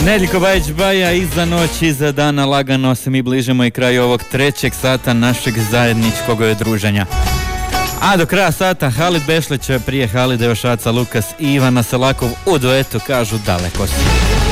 Nedeljko Bajić-Baja, iza noći, iza dana, lagano se mi bližimo i kraju ovog 3. sata našeg zajedničkog druženja. A do kraja sata Halid Bešlić, prije Halida još Aca Lukas i Ivana Selakov u duetu kažu daleko si.